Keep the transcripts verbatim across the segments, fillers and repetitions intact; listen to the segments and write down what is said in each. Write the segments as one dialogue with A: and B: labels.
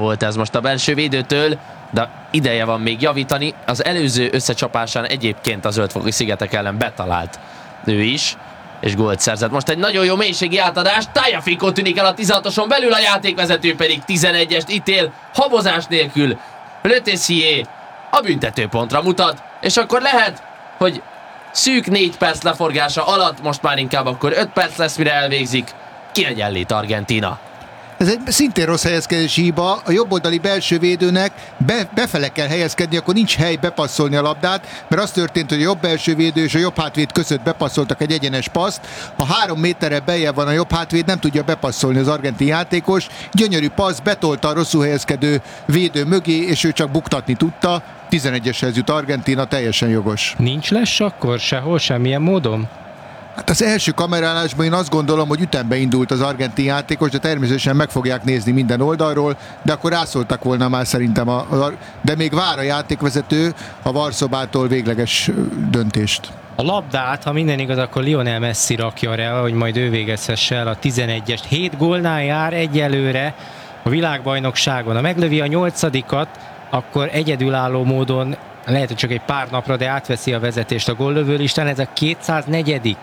A: volt ez most a belső védőtől, de ideje van még javítani. Az előző összecsapásán egyébként a Zöld-foki szigetek ellen betalált ő is, és gólt szerzett. Most egy nagyon jó mélységi átadás, Tagliafico tűnik el a tizenhatoson belül, a játékvezető pedig tizenegyest ítél, habozás nélkül. Le Tessier a büntetőpontra mutat, és akkor lehet, hogy szűk négy perc leforgása alatt, most már inkább akkor öt perc lesz, mire elvégzik, kiegyenlít Argentína.
B: Ez egy szintén rossz helyezkedési hiba, a jobboldali belső védőnek be, befele kell helyezkedni, akkor nincs hely bepasszolni a labdát, mert az történt, hogy a jobb belső védő és a jobb hátvéd között bepasszoltak egy egyenes paszt, ha három méterre beljebb van a jobb hátvéd, nem tudja bepasszolni az argentin játékos, gyönyörű passz, betolta a rosszul helyezkedő védő mögé, és ő csak buktatni tudta, tizenegyeshez jut Argentína, teljesen jogos.
C: Nincs lesz akkor sehol, semmilyen módon?
B: Hát az első kamerálásban én azt gondolom, hogy ütembe indult az argentin játékos, de természetesen meg fogják nézni minden oldalról, de akkor rászóltak volna már szerintem, a, a, de még vár a játékvezető a Varszobától végleges döntést.
C: A labdát, ha minden igaz, akkor Lionel Messi rakja el, hogy majd ő végezhesse el a tizenegyest. hét gólnál jár egyelőre a világbajnokságon. Ha meglövi a nyolcadikat, akkor egyedülálló módon, lehet, hogy csak egy pár napra, de átveszi a vezetést a góllövő listán. Ez a kétszáznegyedik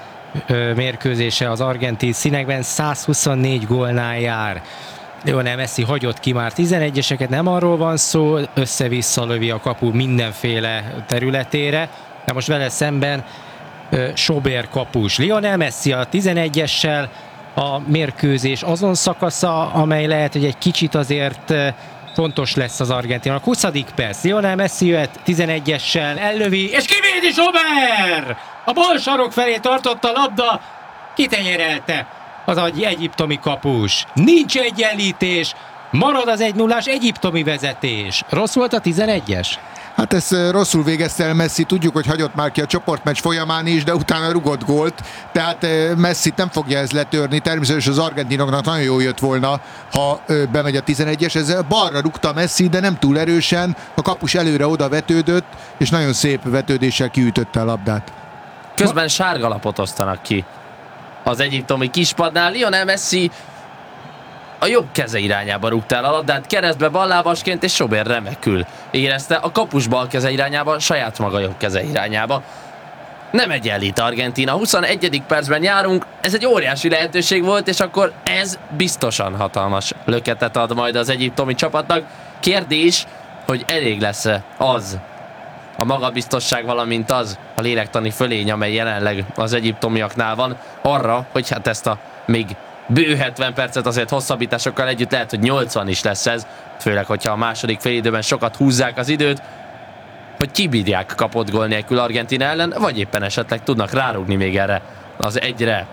C: mérkőzése az argentin színekben, százhuszonnégy gólnál jár. Lionel Messi hagyott ki már tizenegyeseket, nem arról van szó, össze-vissza lövi a kapu mindenféle területére, de most vele szemben Sober kapus. Lionel Messi a tizenegyessel, a mérkőzés azon szakasza, amely lehet, hogy egy kicsit azért fontos lesz az Argentinának. huszadik perc, Lionel Messi jöhet tizenegyessel, ellövi, és kivédi Sober! A bal sarok felé tartotta a labda, kitenyerelte az egy egyiptomi kapus. Nincs egyenlítés, marad az egy nullás egyiptomi vezetés. Rossz volt a tizenegyes?
B: Hát ez rosszul végezte el Messi, tudjuk, hogy hagyott már ki a csoportmeccs folyamán is, de utána rugott gólt, tehát Messi nem fogja ez letörni, természetesen az argentinoknak nagyon jól jött volna, ha bemegy a tizenegyes, ez balra rúgta Messi, de nem túl erősen, a kapus előre oda vetődött, és nagyon szép vetődéssel kiütötte a labdát.
A: Közben sárga lapot osztanak ki az egyiptomi kispadnál. Lionel Messi a jobb keze irányába rúgta el a labdát keresztbe ballábasként, és Sober remekül érezte a kapus bal keze irányába, saját maga jobb keze irányába. Nem egyenlít Argentína, huszonegyedik percben járunk, ez egy óriási lehetőség volt, és akkor ez biztosan hatalmas löketet ad majd az egyiptomi csapatnak. Kérdés, hogy elég lesz-e az a magabiztosság, valamint az a lélektani fölény, amely jelenleg az egyiptomiaknál van, arra, hogy hát ezt a még bő hetven percet azért hosszabbításokkal együtt lehet, hogy nyolcvan is lesz ez, főleg, hogyha a második félidőben sokat húzzák az időt, hogy kibírják kapott gól nélkül Argentína ellen, vagy éppen esetleg tudnak rárugni még erre az egyre.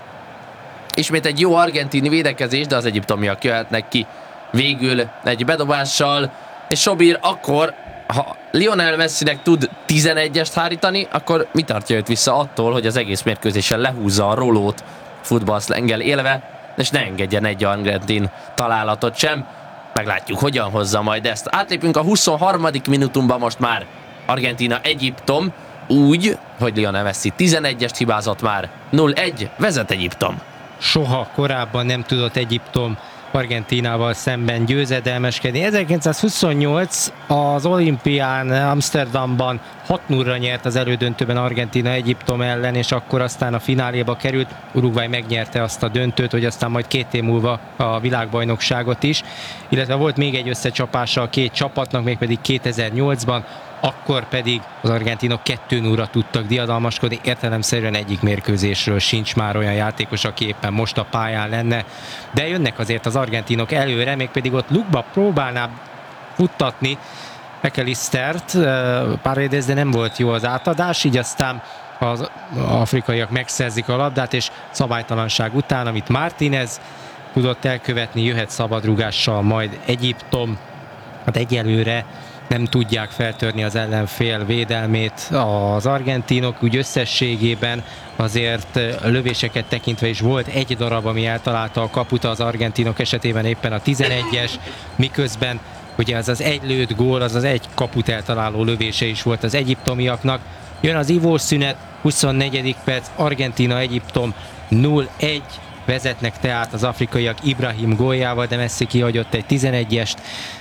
A: Ismét egy jó argentin védekezés, de az egyiptomiak jöhetnek ki végül egy bedobással, és Sobir akkor, ha Lionel Messinek tud tizenegyest hárítani, akkor mi tartja őt vissza attól, hogy az egész mérkőzésen lehúzza a rolót futballszlenggel élve, és ne engedjen egy argentin találatot sem. Meglátjuk, hogyan hozza majd ezt. Átlépünk a huszonharmadik minutumban most már. Argentína Egyiptom úgy, hogy Lionel Messi tizenegyest hibázott már. nulla egy, vezet Egyiptom.
C: Soha korábban nem tudott Egyiptom Argentínával szemben győzedelmeskedni. ezerkilencszázhuszonnyolc az olimpián Amsterdamban hat nullra nyert az elődöntőben Argentína Egyiptom ellen, és akkor aztán a fináléba került. Uruguay megnyerte azt a döntőt, hogy aztán majd két év múlva a világbajnokságot is. Illetve volt még egy összecsapása a két csapatnak, mégpedig kétezer-nyolcban, akkor pedig az argentinok kettő nullra tudtak diadalmaskodni. Értelemszerűen egyik mérkőzésről sincs már olyan játékos, aki éppen most a pályán lenne, de jönnek azért az argentinok előre, mégpedig ott lukba próbálná futtatni McAllistert, Paredes, de nem volt jó az átadás, így aztán az afrikaiak megszerzik a labdát, és szabálytalanság után, amit Martínez tudott elkövetni, jöhet szabadrúgással majd Egyiptom. Hát egyelőre nem tudják feltörni az ellenfél védelmét az argentinok, úgy összességében azért lövéseket tekintve is volt egy darab, ami eltalálta a kaput az argentinok esetében, éppen a tizenegyes, miközben ugye az az egy lőtt gól, az az egy kaput eltaláló lövése is volt az egyiptomiaknak. Jön az ivószünet, huszonnegyedik perc, Argentína-Egyiptom nulla egy, vezetnek tehát az afrikaiak Ibrahim góljával, de Messi kihagyott egy tizenegyest,